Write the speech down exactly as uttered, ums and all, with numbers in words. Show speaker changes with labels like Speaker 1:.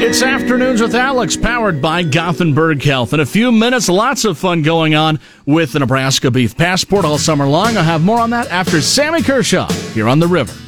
Speaker 1: It's Afternoons with Alex, powered by Gothenburg Health. In a few minutes, lots of fun going on with the Nebraska Beef Passport all summer long. I'll have more on that after Sammy Kershaw here on The River.